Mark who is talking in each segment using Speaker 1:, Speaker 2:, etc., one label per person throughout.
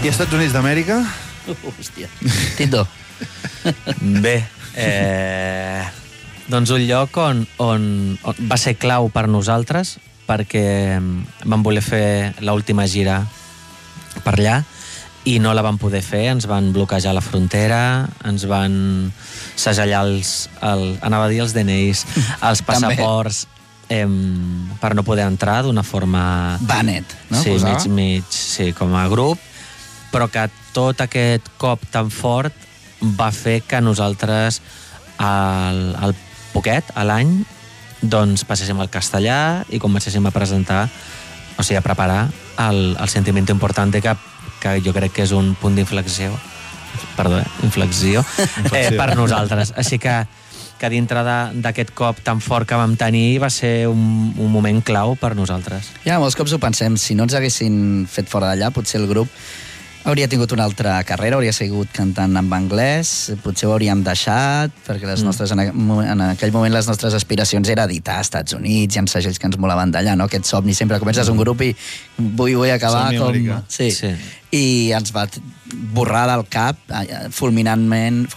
Speaker 1: I Estats Units d'Amèrica?
Speaker 2: Hòstia. Tito.
Speaker 3: Bé, doncs un lloc on va ser clau per nosaltres, perquè vam voler fer l'última gira per allà i no la vam poder fer, ens van bloquejar la frontera, ens van segellar anava a dir els DNIs, els passaports, per no poder entrar d'una forma...
Speaker 2: Banned, no?
Speaker 3: Sí, mig, sí, com a grup, però que tot aquest cop tan fort va fer que nosaltres al poquet, a l'any, doncs passéssim al castellà i comencéssim a presentar, o sigui, a preparar el Sentimiento Importante, que jo crec que és un punt d'inflexió, inflexió, per nosaltres. Així que dintre d'aquest cop tan fort que vam tenir va ser un moment clau per nosaltres.
Speaker 2: Ja, molts cops ho pensem, si no ens haguessin fet fora d'allà, potser el grup hauria tingut una altra carrera, hauria seguit cantant en anglès, potser ho hauríem deixat, perquè les nostres, en aquell moment les nostres aspiracions era editar als Estats Units, hi ha segells que ens molaven d'allà, no? Aquest somni, sempre comences un grup i vull acabar com... Sí. I ens va borrar del cap fulminantment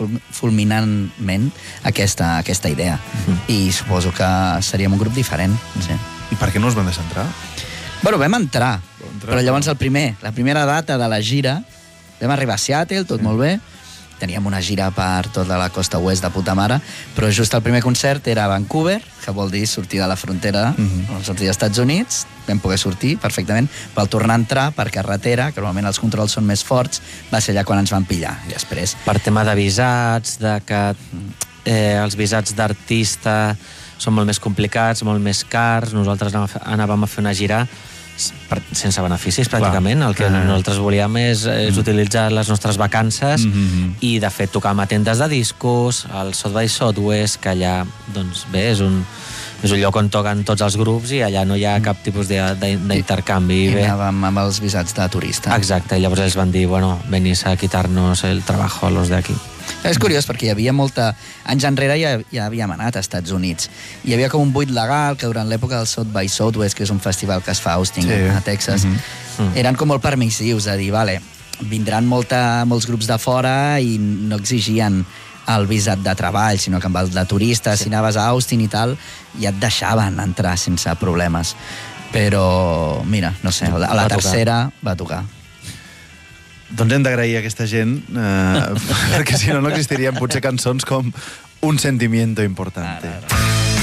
Speaker 2: aquesta idea. I suposo que seríem un grup diferent. Sí.
Speaker 1: I per què no us van deixar entrar?
Speaker 2: Bueno, vam entrar, però llavors la primera data de la gira, vam arribar a Seattle, tot molt bé, teníem una gira per tota la costa oest de puta mare, però just el primer concert era a Vancouver, que vol dir sortir de la frontera, sortir als Estats Units, vam poder sortir perfectament, però al tornar a entrar per carretera, que normalment els controls són més forts, va ser allà quan ens van pillar, i després...
Speaker 3: Per tema de visats, de que els visats d'artista són molt més complicats, molt més cars, nosaltres anàvem a fer una gira sense beneficis, pràcticament. El que nosaltres volíem és utilitzar les nostres vacances i, de fet, tocar amb tendes de discos, al South by Southwest, que allà, doncs, bé, és un lloc on toquen tots els grups i allà no hi ha cap tipus d'intercanvi.
Speaker 2: I anàvem amb els visats de turista.
Speaker 3: Exacte, i llavors ells van dir, bueno, venís a quitarnos el trabajo a los de aquí.
Speaker 2: És curiós perquè hi havia molta... Anys enrere ja havíem anat als Estats Units. Hi havia com un buit legal que durant l'època del South by Southwest, que és un festival que es fa a Austin, a Texas, eren com molt permissius a dir, vale, vindran molts grups de fora i no exigien el visat de treball, sinó que amb el de turista, si anaves a Austin i tal, ja et deixaven entrar sense problemes. Però, mira, no sé, a la tercera va tocar.
Speaker 1: Doncs hem d'agrair a aquesta gent, perquè si no existirien potser cançons com Un Sentimiento Importante.